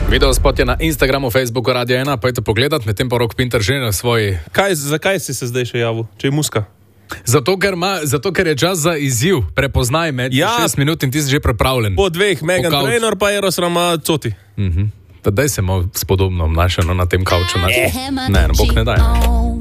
Video spot je na Instagramu, Facebooku, Radio 1, pojdite pogledat, medtem pa Rok Pintar že na svoj... Zakaj si se zdaj še javil, če je muska? Zato, ker je čas za izziv. Prepoznaj med 6 minut in ti si že pripravljen. Po 2, Megan Trainor pa Eros Ramazzotti. Daj se malo spodobno obnašano na tem kavču. Ne, bog ne daj.